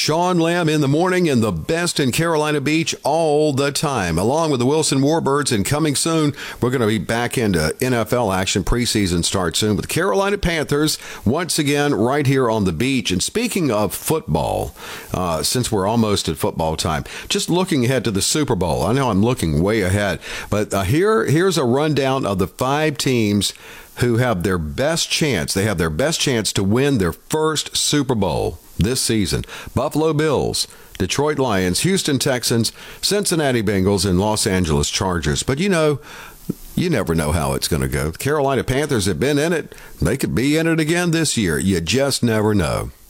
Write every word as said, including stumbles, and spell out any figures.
Sean Lamb in the morning and the best in Carolina Beach all the time, along with the Wilson Warbirds. And coming soon, we're going to be back into N F L action. Preseason starts soon with the Carolina Panthers once again right here on the beach. And speaking of football, uh, since we're almost at football time, just looking ahead to the Super Bowl. I know I'm looking way ahead, but uh, here here's a rundown of the five teams who have their best chance. They have their best chance to win their first Super Bowl this season. Buffalo Bills, Detroit Lions, Houston Texans, Cincinnati Bengals, and Los Angeles Chargers. But you know, you never know how it's going to go. The Carolina Panthers have been in it. They could be in it again this year. You just never know.